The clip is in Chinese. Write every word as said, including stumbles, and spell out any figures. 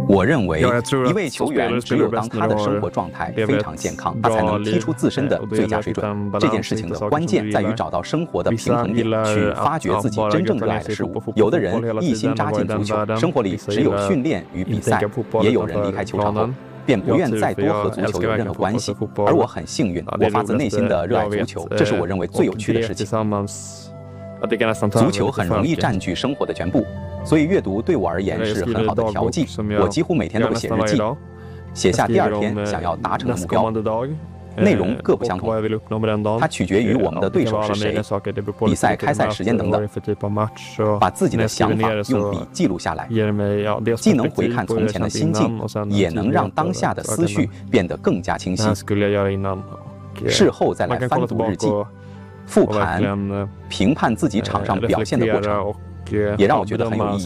我认为，一位球员只有当他的生活状态非常健康，他才能踢出自身的最佳水准。这件事情的关键在于找到生活的平衡点，去发掘自己真正热爱的事物。有的人一心扎进足球，生活里只有训练与比赛；也有人离开球场后，便不愿再多和足球有任何关系。而我很幸运，我发自内心的热爱足球，这是我认为最有趣的事情。足球很容易占据生活的全部。所以阅读对我而言是很好的调剂，我几乎每天都会写日记，写下第二天想要达成的目标，内容各不相同，它取决于我们的对手是谁、比赛开赛时间等等。把自己的想法用笔记录下来，既能回看从前的心境，也能让当下的思绪变得更加清晰。事后再来翻读日记，复盘、评判自己场上表现的过程，也让我觉得很有意义。